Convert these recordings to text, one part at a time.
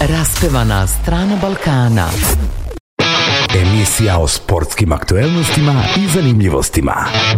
Raspevana strana Balkana. Emisija o sportskim aktuelnostima i zanimljivostima.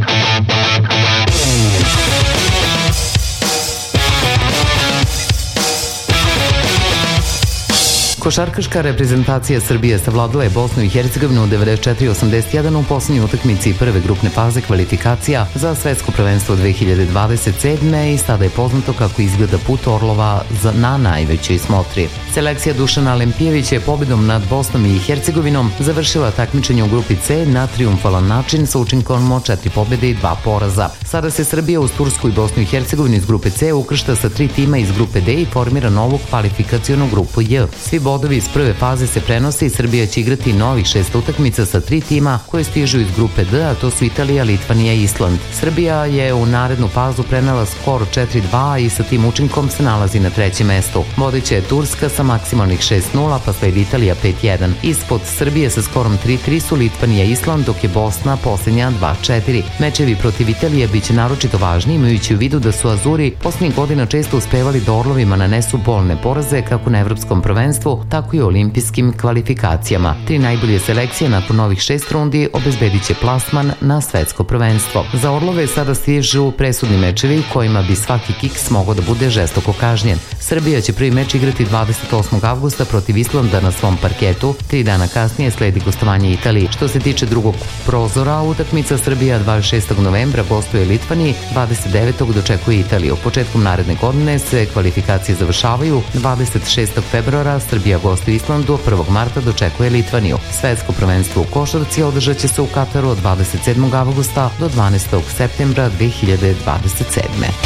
Košarkaška reprezentacija Srbije savladala je Bosnu i Hercegovinu 94-81 u posljednjoj utakmici prve grupne faze kvalifikacija za svetsko prvenstvo 2027. i sada je poznato kako izgleda put Orlova na najvećoj smotri. Selekcija Dušana Lempijevića je pobjedom nad Bosnom i Hercegovinom završila takmičenje u grupi C na triumfalan način sa učinkom od 4 pobjede i 2 poraza. Sada se Srbija uz Tursku i Bosnu i Hercegovinu iz grupe C ukršta sa 3 tima iz grupe D i formira novu kvalifikacionu grupu J. Svi bodovi iz prve faze se prenose i Srbija će igrati novih 6 utakmica sa 3 tima koje stižu iz grupe D, a to su Italija, Litvanija i Island. Srbija je u narednu fazu prenela skor 4-2 i sa tim učinkom se nalazi na 3. mestu. Vodeća je Turska sa maksimalnih 6-0, pa sledi Italija 5-1. Ispod Srbije sa skorom 3-3 su Litvanija i Island, dok je Bosna posljednja 2-4. Mečevi protiv Italije biće naročito važni, imajući u vidu da su Azuri posljednjih godina često uspevali da Orlovima nanesu bolne poraze kako na evropskom prvenstvu, tako i u olimpijskim kvalifikacijama. 3 najbolje selekcije nakon ovih 6 rundi obezbedit će plasman na svetsko prvenstvo. Za Orlove sada stižu presudni mečevi kojima bi svaki kiks mogao da bude žestoko kažnjen. Srbija će prvi meč igrati 28. avgusta protiv Islanda na svom parketu, 3 dana kasnije sledi gostovanje Italiji. Što se tiče drugog prozora, utakmica Srbija 26. novembra gostuje Litvaniji, 29. dočekuje Italiju. Početkom naredne godine se kvalifikacije završavaju, 26. februara Srbija gostuje Islandu, 1. marta dočekuje Litvaniju. Svetsko prvenstvo u košarci održat će se u Kataru od 27. avgusta do 12. septembra 2027.